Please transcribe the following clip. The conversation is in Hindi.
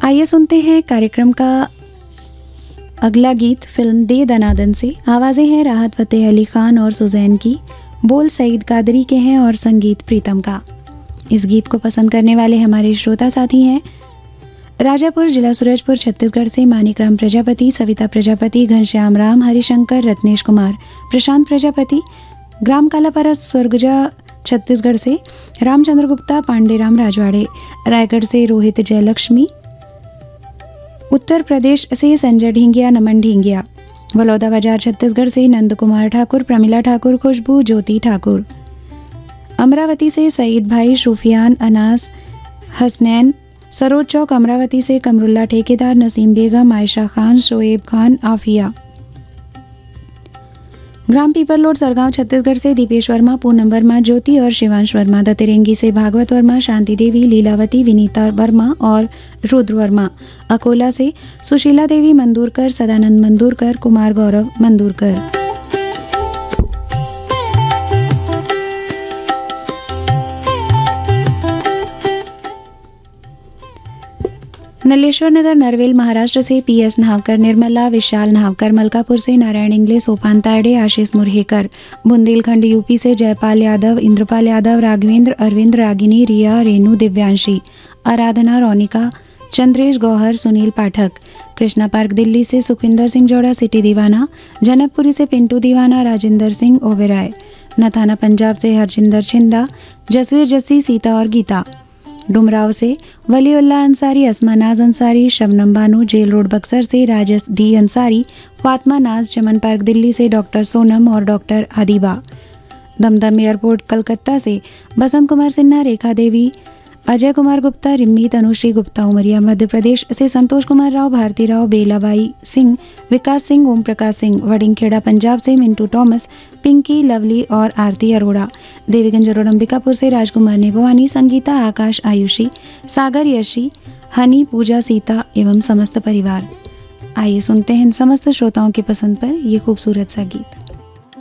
आइए सुनते हैं कार्यक्रम का अगला गीत फिल्म दे दनादन से। आवाज़ें हैं राहत फ़तेह अली खान और सुजैन की, बोल सईद कादरी के हैं और संगीत प्रीतम का। इस गीत को पसंद करने वाले हमारे श्रोता साथी हैं राजापुर, जिला सूरजपुर, छत्तीसगढ़ से मानिक राम प्रजापति, सविता प्रजापति, घनश्याम राम, हरिशंकर, रत्नेश कुमार, प्रशांत प्रजापति, ग्राम कालापारा, सुरगुजा, छत्तीसगढ़ से रामचंद्र गुप्ता, पांडेराम राजवाड़े, रायगढ़ से रोहित जयलक्ष्मी, उत्तर प्रदेश से संजय ढींगिया, नमन ढींगिया, बलौदा बाजार छत्तीसगढ़ से नंद कुमार ठाकुर, प्रमिला ठाकुर, खुशबू, ज्योति ठाकुर, अमरावती से सईद भाई, शूफियान, अनास, हसनैन, सरोज चौक अमरावती से कमरुल्ला ठेकेदार, नसीम बेगम, आयशा खान, शोएब खान, आफिया, ग्राम पीपर लोड सरगांव छत्तीसगढ़ से दीपेश वर्मा, पूनम वर्मा, ज्योति और शिवांश वर्मा, दतिरेंगी से भागवत वर्मा, शांति देवी, लीलावती, विनीता वर्मा और रुद्र वर्मा, अकोला से सुशीला देवी मंदूरकर, सदानंद मंदूरकर, कुमार गौरव मंदूरकर। नलेश्वर नगर नरवेल महाराष्ट्र से पीएस नाहवकर, निर्मला, विशाल नाहवकर, मलकापुर से नारायण इंगले, सोपान तायडे, आशीष मुरहेकर, बुंदेलखंड यूपी से जयपाल यादव, इंद्रपाल यादव, राघवेंद्र, अरविंद, रागिनी, रिया, रेणु, दिव्यांशी, आराधना, रोनिका, चंद्रेश, गौहर, सुनील पाठक, कृष्णा पार्क दिल्ली से सुखविंदर सिंह जोड़ा, सिटी दीवाना, जनकपुरी से पिंटू दीवाना, राजेंद्र सिंह ओबेराय, नथाना पंजाब से हरजिंदर छिंदा, जसवीर जस्सी, सीता और गीता, डुमराव से वलीउल्लाह अंसारी, अस्मा नाज अंसारी, शबनम बानू, जेल रोड बक्सर से राजेश डी अंसारी, फातिमा नाज, चमन पार्क दिल्ली से डॉक्टर सोनम और डॉक्टर आदिबा, दमदम एयरपोर्ट कलकत्ता से बसंत कुमार सिन्हा, रेखा देवी, अजय कुमार गुप्ता, रिम्मी, तनुश्री गुप्ता, उमरिया मध्य प्रदेश से संतोष कुमार राव, भारती राव, बेलाबाई सिंह, विकास सिंह, ओम प्रकाश सिंह, वडिंगखेड़ा पंजाब से मिंटू टॉमस, पिंकी, लवली और आरती अरोड़ा, देवीगंज रोड अंबिकापुर से राजकुमार नेभवानी, संगीता, आकाश, आयुषी, सागर, यशी, हनी, पूजा, सीता एवं समस्त परिवार। आइए सुनते हैं इन समस्त श्रोताओं की पसंद पर ये खूबसूरत सा गीत।